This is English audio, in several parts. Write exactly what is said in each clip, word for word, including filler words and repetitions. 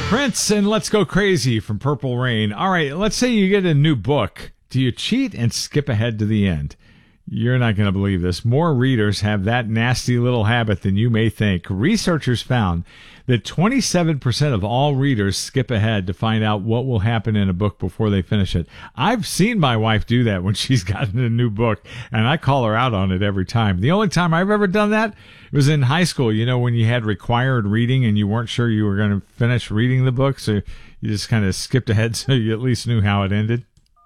Prince and Let's Go Crazy from Purple Rain. All right, let's say you get a new book. Do you cheat and skip ahead to the end? You're not going to believe this. More readers have that nasty little habit than you may think. Researchers found that twenty-seven percent of all readers skip ahead to find out what will happen in a book before they finish it. I've seen my wife do that when she's gotten a new book, and I call her out on it every time. The only time I've ever done that was in high school, you know, when you had required reading and you weren't sure you were going to finish reading the book, so you just kind of skipped ahead so you at least knew how it ended.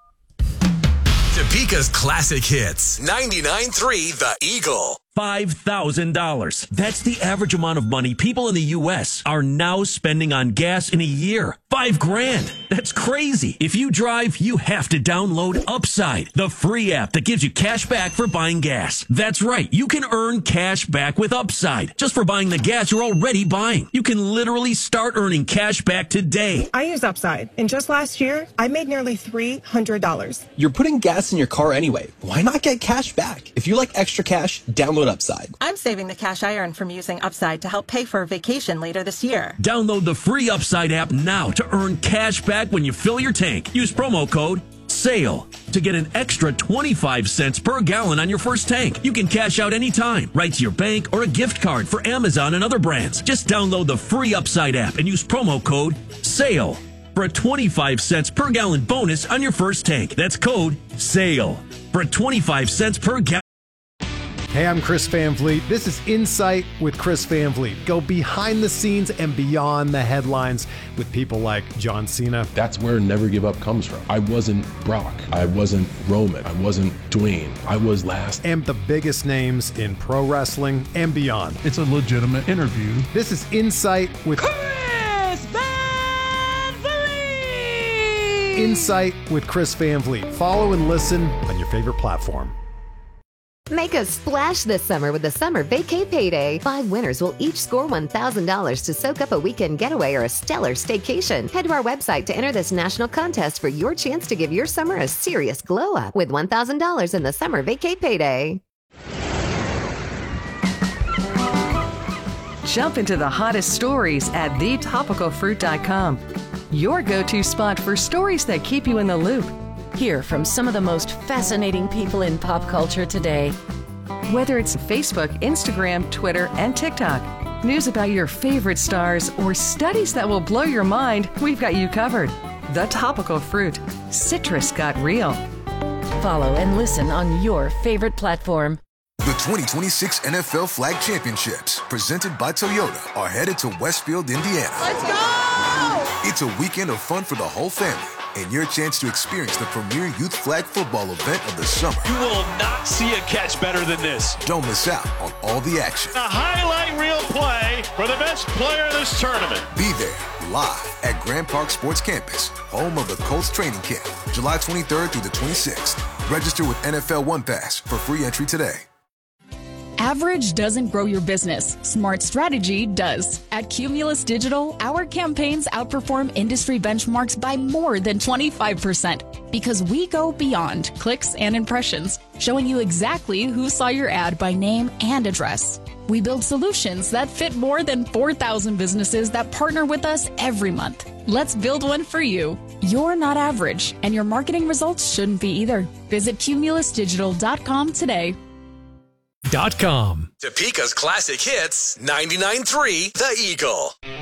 Topeka's classic hits. ninety-nine point three The Eagle. five thousand dollars. That's the average amount of money people in the U S are now spending on gas in a year. Five grand. That's crazy. If you drive, you have to download Upside, the free app that gives you cash back for buying gas. That's right. You can earn cash back with Upside just for buying the gas you're already buying. You can literally start earning cash back today. I use Upside, and just last year, I made nearly three hundred dollars. You're putting gas in your car anyway. Why not get cash back? If you like extra cash, download Upside. I'm saving the cash I earn from using Upside to help pay for a vacation later this year. Download the free Upside app now to earn cash back when you fill your tank. Use promo code SALE to get an extra twenty-five cents per gallon on your first tank. You can cash out anytime, right to your bank or a gift card for Amazon and other brands. Just download the free Upside app and use promo code SALE for a twenty-five cents per gallon bonus on your first tank. That's code SALE for a twenty-five cents per gallon. Hey, I'm Chris Van Vliet. This is Insight with Chris Van Vliet. Go behind the scenes and beyond the headlines with people like John Cena. That's where Never Give Up comes from. I wasn't Brock. I wasn't Roman. I wasn't Dwayne. I was last. And the biggest names in pro wrestling and beyond. It's a legitimate interview. This is Insight with Chris Van Vliet. Insight with Chris Van Vliet. Follow and listen on your favorite platform. Make a splash this summer with the Summer Vacay Payday. Five winners will each score one thousand dollars to soak up a weekend getaway or a stellar staycation. Head to our website to enter this national contest for your chance to give your summer a serious glow up with one thousand dollars in the Summer Vacay Payday. Jump into the hottest stories at the topical fruit dot com. Your go-to spot for stories that keep you in the loop. Hear from some of the most fascinating people in pop culture today. Whether it's Facebook, Instagram, Twitter, and TikTok, news about your favorite stars, or studies that will blow your mind, we've got you covered. The Topical Fruit. Citrus got real. Follow and listen on your favorite platform. The twenty twenty-six N F L Flag Championships, presented by Toyota, are headed to Westfield, Indiana. Let's go! It's a weekend of fun for the whole family, and your chance to experience the premier youth flag football event of the summer. You will not see a catch better than this. Don't miss out on all the action. A highlight reel play for the best player in this tournament. Be there live at Grand Park Sports Campus, home of the Colts training camp, July twenty-third through the twenty-sixth. Register with N F L One Pass for free entry today. Average doesn't grow your business. Smart strategy does. At Cumulus Digital, our campaigns outperform industry benchmarks by more than twenty-five percent because we go beyond clicks and impressions, showing you exactly who saw your ad by name and address. We build solutions that fit more than four thousand businesses that partner with us every month. Let's build one for you. You're not average, and your marketing results shouldn't be either. Visit cumulus digital dot com today. Dot com. Topeka's classic hits, ninety-nine point three The Eagle.